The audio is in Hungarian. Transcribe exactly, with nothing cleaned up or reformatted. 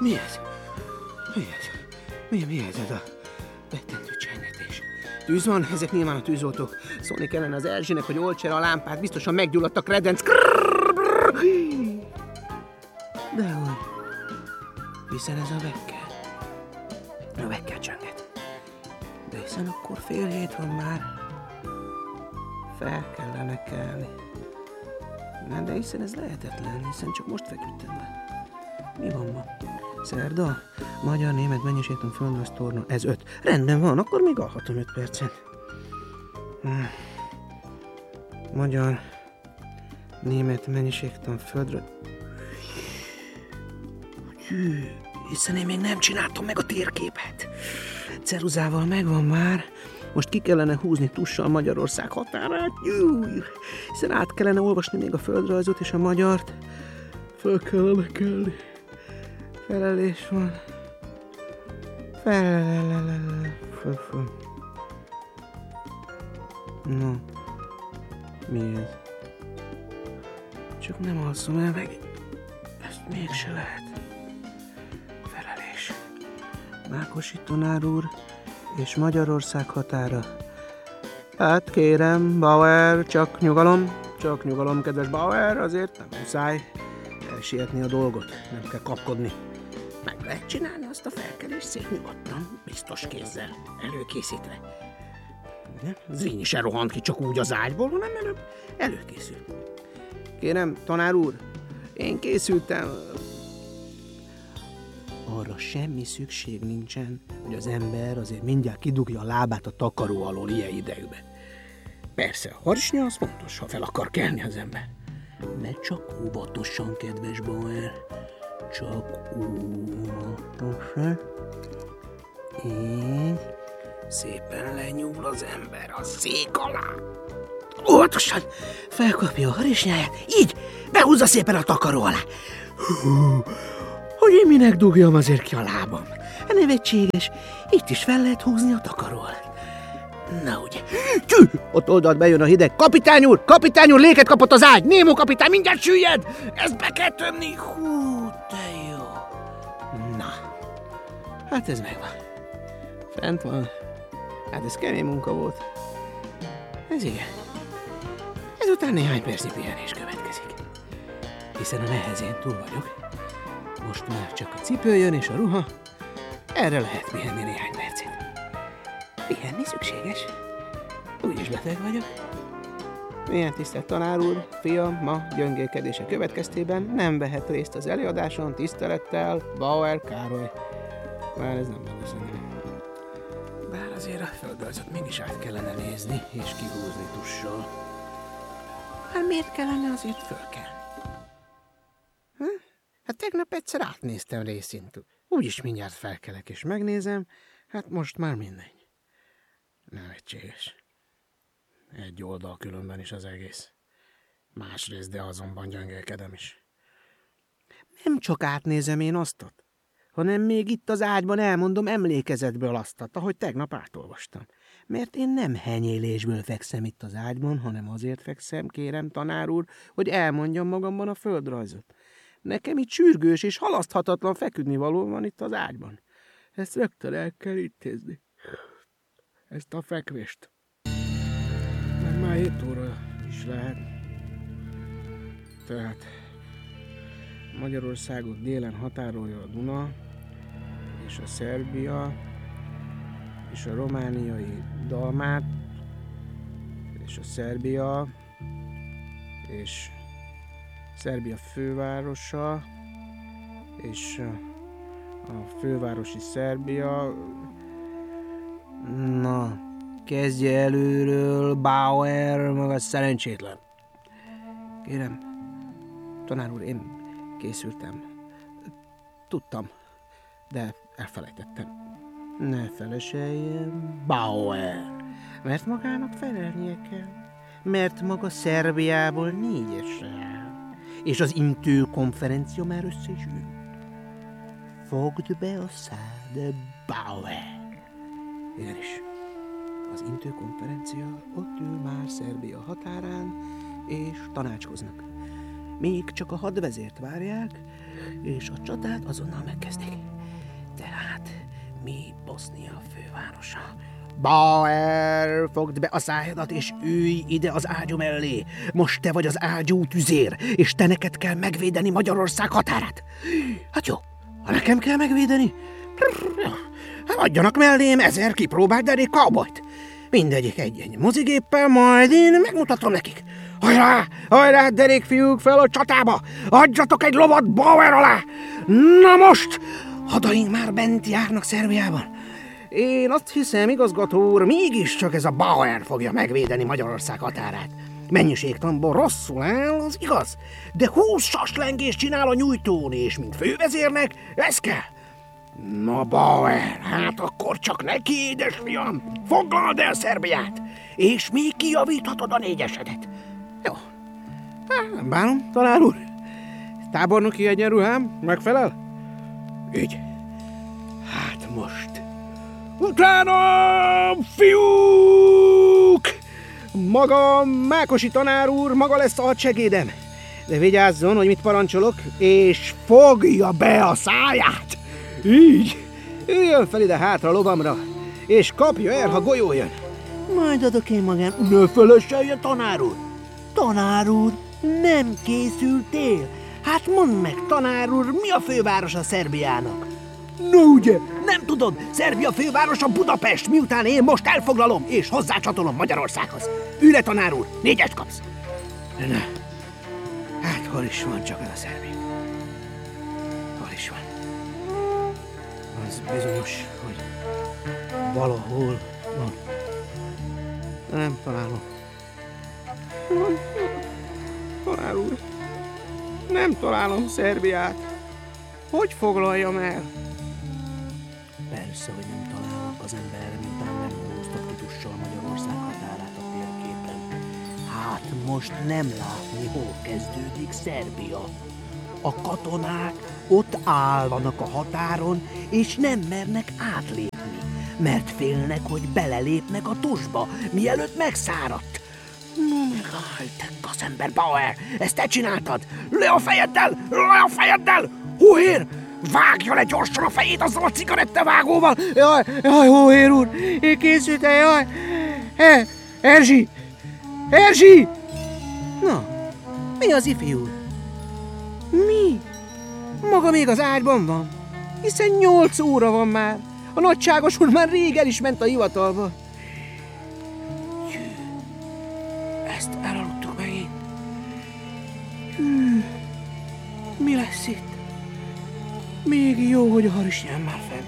Mi ez? Mi ez? Mi, mi ez ez a rettentő csengetés? Tűz van? Ezek nyilván a tűzoltók. Szólni kellene az Erzsének, hogy oltsa el a lámpát. Biztosan meggyulladt a kredenc. Dehogy. Hiszen ez a vekkel. A vekkel csönget. De hiszen akkor fél hét van már. Fel kellene kelni. Nem, de hiszen ez lehetetlen, hiszen csak most feküdtem be. Mi van ma? Szerda? Magyar, német, mennyiségtan, földrajz, torna. Ez öt. Rendben van, akkor még alhatom öt percet. Hmm. Magyar, német, mennyiségtan, földrajz. Hű, hiszen én még nem csináltam meg a térképet. Ceruzával megvan már. Most ki kellene húzni tussal Magyarország határát. Júj, hiszen át kellene olvasni még a földrajzot és a magyart. Föl kellene kelni. Felelés van. Felelelelele. Föl, föl. No. Mi ez? Csak nem alszom el meg. Ezt mégse lehet. Felelés. Mákosi tanár úr és Magyarország határa. Hát kérem, Bauer, csak nyugalom. Csak nyugalom, kedves Bauer, azért nem muszáj elsietni a dolgot. Nem kell kapkodni. Meg lehet csinálni azt a felkelést szép nyugodtan, biztos kézzel, előkészítve. Zrínyi se rohant ki csak úgy az ágyból, hanem előbb előkészült. Kérem, tanár úr, én készültem. Arra semmi szükség nincsen, hogy az ember azért mindjárt kidugja a lábát a takaró alól ilyen idejűbe. Persze, a harisnya az fontos, ha fel akar kelni az ember. De csak óvatosan, kedves Bauer. Csak óvatosan. És szépen lenyúl az ember a szék alá. Óvatosan felkapja a harisnyáját, így behúzza szépen a takaró alá. Hú, hogy én minek dugjam azért ki a lábam? Nevetséges, itt is fel lehet húzni a takaró alá. Na ugye. Csű! Ott oldalt bejön a hideg. Kapitány úr! Kapitány úr! Léket kapott az ágy! Némó kapitány, mindjárt süllyed! Ezt be kell tömni! Hú, de jó! Na, hát ez megvan. Fent van. Hát ez kemény munka volt. Ez igen. Ezután néhány percnyi pihenés következik. Hiszen a nehezén túl vagyok. Most már csak a cipő jön és a ruha. Erre lehet pihenni néhány percet. Pihenni szükséges. Úgyis beteg vagyok. Milyen tisztelt tanár úr, fiam ma gyöngélkedése következtében nem vehet részt az előadáson, tisztelettel, Bauer Károly. Már ez nem valószínű. Bár azért a földrajzot mégis át kellene nézni és kihúzni tussal. Hát miért kellene azért fölkelni? Hm? Hát tegnap egyszer átnéztem részintől. Úgyis mindjárt felkelek és megnézem, hát most már mindegy. Nevetséges. Egy oldal különben is az egész. Másrészt, de azonban gyöngélkedem is. Nem csak átnézem én aztat, hanem még itt az ágyban elmondom emlékezetből aztat, ahogy tegnap átolvastam. Mert én nem henyélésből fekszem itt az ágyban, hanem azért fekszem, kérem tanár úr, hogy elmondjam magamban a földrajzot. Nekem itt sürgős és halaszthatatlan feküdnivaló van itt az ágyban. Ezt rögtön el kell intézni. Ezt a fekvést. Már már hét óra is lehet. Tehát Magyarországot délen határolja a Duna, és a Szerbia, és a romániai Dalmát, és a Szerbia, és Szerbia fővárosa, és a fővárosi Szerbia. Na, kezdje előről, Bauer, maga szerencsétlen. Kérem, tanár úr, én készültem. Tudtam, de elfelejtettem. Ne feleseljen, Bauer, mert magának felelnie kell. Mert maga Szerbiából négyesre, és az Intő konferencia már össze is ült. Fogd be a szád, Bauer. Igenis, az Intő konferencia ott ül már Szerbia határán, és tanácskoznak. Még csak a hadvezért várják, és a csatát azonnal megkezdik. Tehát mi Bosznia fővárosa? Bauer, fogd be a szájadat, és ülj ide az ágyú mellé. Most te vagy az ágyú tüzér, és te neked kell megvédeni Magyarország határát. Hát jó, ha nekem kell megvédeni, hát adjanak mellém ezer kipróbált derék cowboyt. Mindegyik egy-egy mozigéppel, majd én megmutatom nekik. Hajrá, hajrá, derékfiúk, fel a csatába! Adjatok egy lovat Bauer alá! Na most, hadaink már bent járnak Szerbiában. Én azt hiszem, igazgató úr, mégiscsak ez a Bauer fogja megvédeni Magyarország határát. Mennyiségtamból rosszul áll, az igaz, de húsz saslengést csinál a nyújtón, és mint fővezérnek, ez kell. Na Bauer, hát akkor csak neki, édesfiam, foglald el Szerbiát, és még kijavíthatod a négyesedet. Jó, hát, nem bánom, tanár úr. Tábornoki egyenruhám megfelel? Így. Hát most. Utána, fiúk! Maga Mákosi tanár úr, maga lesz a hadsegédem. De vigyázzon, hogy mit parancsolok, és fogja be a száját! Így! Üljön fel ide hátra lovamra, és kapja el, ha golyó jön. Majd adok én magán. Ne felesselje, tanár úr! Tanár úr, nem készültél? Hát mondd meg, tanár úr, mi a fővárosa Szerbiának? No ugye, nem tudod, Szerbia fővárosa Budapest, miután én most elfoglalom és hozzácsatolom Magyarországhoz. Ülj le, tanár úr, négyest kapsz. Na, hát hol is van csak az a Szerbia? Hol is van? Az bizonyos, hogy valahol van. Nem találom. Tanár úr, nem találom Szerbiát. Hogy foglaljam el? Persze, hogy nem találok az ember, miután nem húztak kitussal Magyarország határát a térképen. Hát most nem látni, hol kezdődik Szerbia. A katonák ott állnak a határon, és nem mernek átlépni, mert félnek, hogy belelépnek a tusba, mielőtt megszáradt. No, megállj, te gazember, Bauer, ezt te csináltad! Le a fejeddel! Le a fejeddel! Hóhér! Vágja le gyorsan a fejét azzal a cigarettavágóval! Jaj, jaj, Hóhér úr! Én készültem, jaj! E, Erzsi! Erzsi! Na, mi az, ifjú? Mi? Maga még az ágyban van? Hiszen nyolc óra van már. A nagyságos úr már rég el is ment a hivatalba. Ezt elaludtuk megint. Hű, mi lesz itt? Még jó, hogy a harisnyám már fel.